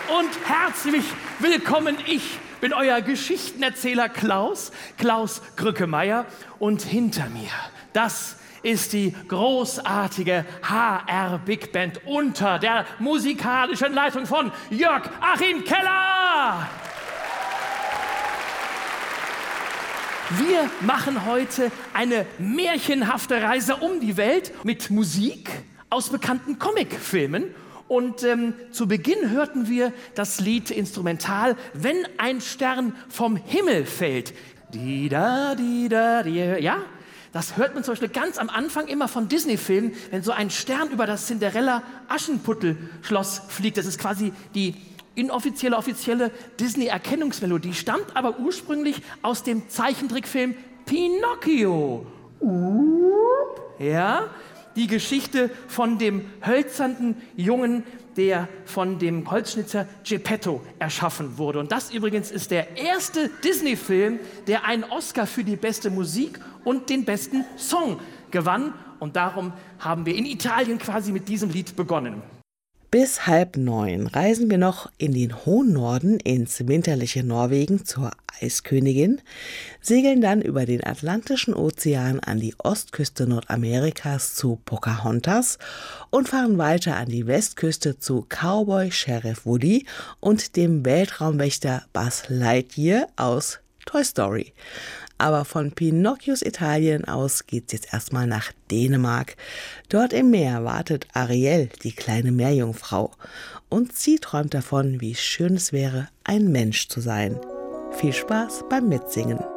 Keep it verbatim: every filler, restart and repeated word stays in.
und herzlich willkommen. Ich bin euer Geschichtenerzähler Klaus, Klaus Grückemeier. Und hinter mir, das ist die großartige H R Big Band unter der musikalischen Leitung von Jörg Achim Keller. Wir machen heute eine märchenhafte Reise um die Welt mit Musik aus bekannten Comicfilmen. Und ähm, zu Beginn hörten wir das Lied instrumental Wenn ein Stern vom Himmel fällt. Di da, di da, di, ja? Das hört man zum Beispiel ganz am Anfang immer von Disney-Filmen, wenn so ein Stern über das Cinderella-Aschenputtel-Schloss fliegt. Das ist quasi die inoffizielle, offizielle Disney-Erkennungsmelodie, stammt aber ursprünglich aus dem Zeichentrickfilm Pinocchio. Ja, die Geschichte von dem hölzernen Jungen, der von dem Holzschnitzer Geppetto erschaffen wurde. Und das übrigens ist der erste Disney-Film, der einen Oscar für die beste Musik und den besten Song gewann. Und darum haben wir in Italien quasi mit diesem Lied begonnen. Bis halb neun reisen wir noch in den hohen Norden ins winterliche Norwegen zur Eiskönigin, segeln dann über den Atlantischen Ozean an die Ostküste Nordamerikas zu Pocahontas und fahren weiter an die Westküste zu Cowboy Sheriff Woody und dem Weltraumwächter Buzz Lightyear aus Toy Story. Aber von Pinocchios Italien aus geht's jetzt erstmal nach Dänemark. Dort im Meer wartet Ariel, die kleine Meerjungfrau. Und sie träumt davon, wie schön es wäre, ein Mensch zu sein. Viel Spaß beim Mitsingen.